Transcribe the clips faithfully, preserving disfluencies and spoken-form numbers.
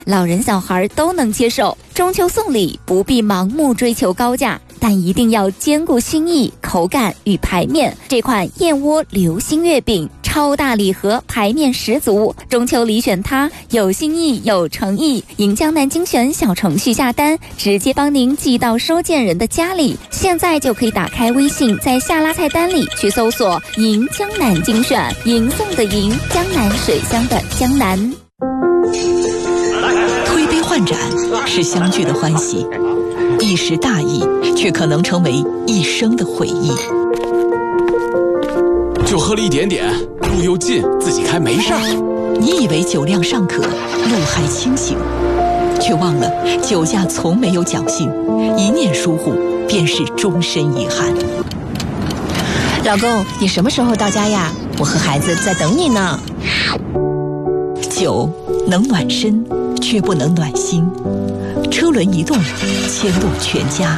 老人小孩都能接受。中秋送礼不必盲目追求高价，但一定要兼顾心意、口感与排面。这款燕窝流心月饼超大礼盒，排面十足，中秋礼选它，有心意有诚意。赢江南精选小程序下单，直接帮您寄到收件人的家里。现在就可以打开微信，在下拉菜单里去搜索赢江南精选，赢送的赢，江南水乡的江南。 推杯换盏是相聚的欢喜，一时大意却可能成为一生的回忆。 就喝了一点点，路又近，自己开没事儿。 你以为酒量尚可，路还清醒，却忘了酒驾从没有侥幸，一念疏忽便是终身遗憾。 老公，你什么时候到家呀？我和孩子在等你呢。 酒能暖身，却不能暖心。车轮一动，牵动全家。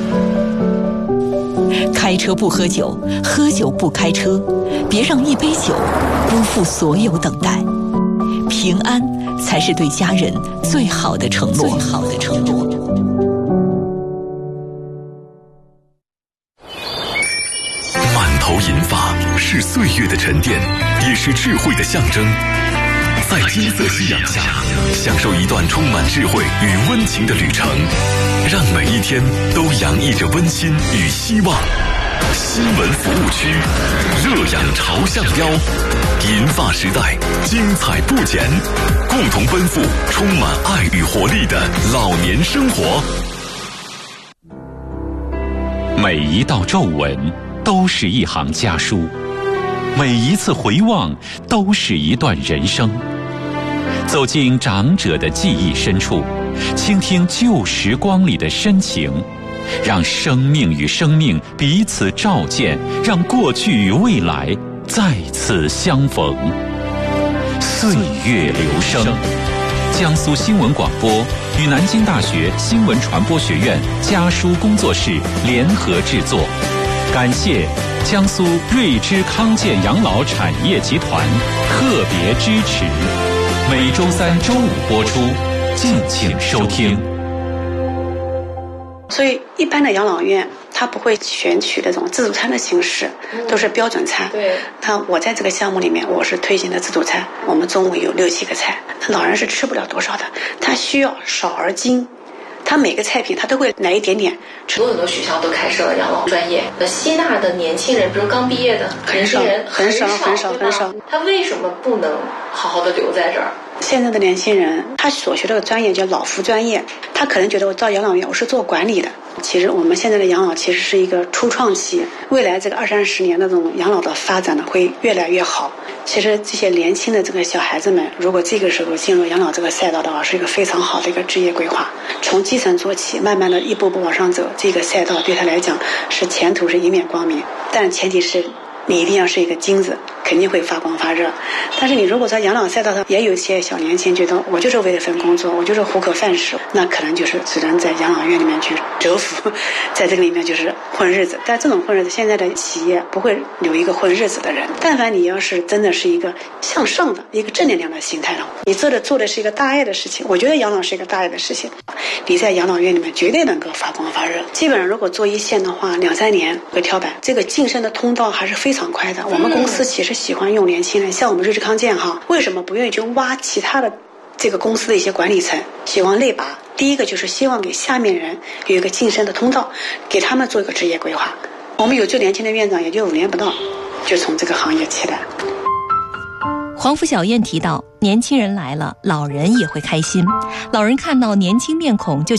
开车不喝酒，喝酒不开车，别让一杯酒辜负所有等待。平安才是对家人最好的承诺。最好的承诺。 满头银发是岁月的沉淀，也是智慧的象征。在金色夕阳下，享受一段充满智慧与温情的旅程，让每一天都洋溢着温馨与希望。新闻服务区，热氧朝向标，银发时代，精彩不减，共同奔赴充满爱与活力的老年生活。 每一道皱纹都是一行家书，每一次回望都是一段人生。走进长者的记忆深处，倾听旧时光里的深情，让生命与生命彼此照见，让过去与未来再次相逢。岁月流声，江苏新闻广播与南京大学新闻传播学院家书工作室联合制作，感谢江苏瑞芝康健养老产业集团特别支持。每周三、周五播出，敬请收听。 所以一般的养老院它不会选取这种自助餐的形式，都是标准餐。对，那我在这个项目里面，我是推行的自助餐，我们中午有六七个菜，那老人是吃不了多少的，他需要少而精。他每个菜品他都会来一点点。 很多很多学校都开设了养老专业，吸纳的年轻人，比如刚毕业的年轻人很少很少很少。 他为什么不能好好的留在这儿？ 现在的年轻人，他所学的专业叫老福专业，他可能觉得我到养老院我是做管理的。其实我们现在的养老其实是一个初创期，未来这个二三十年的这种养老的发展呢会越来越好。其实这些年轻的这个小孩子们，如果这个时候进入养老这个赛道的话，是一个非常好的一个职业规划。从基层做起，慢慢的一步步往上走，这个赛道对他来讲是前途是一面光明。但前提是你一定要是一个金子，肯定会发光发热。但是你如果在养老赛道上，也有一些小年轻觉得我就是为了份工作，我就是糊口饭吃，那可能就是只能在养老院里面去蛰伏，在这个里面就是混日子。但这种混日子，现在的企业不会留一个混日子的人。但凡你要是真的是一个向上的一个正能量的心态了，你做的做的是一个大爱的事情，我觉得养老是一个大爱的事情，你在养老院里面绝对能够发光发热。基本上如果做一线的话，两三年会跳板，这个晋升的通道还是非常快的。我们公司其实喜欢用年轻人，像我们瑞芝康健哈，为什么不愿意去挖其他的这个公司的一些管理层，喜欢内拔？第一个就是希望给下面人有一个晋升的通道，给他们做一个职业规划。我们有最年轻的院长，也就五年不到，就从这个行业起来。 黄福小燕提到，年轻人来了，老人也会开心。老人看到年轻面孔就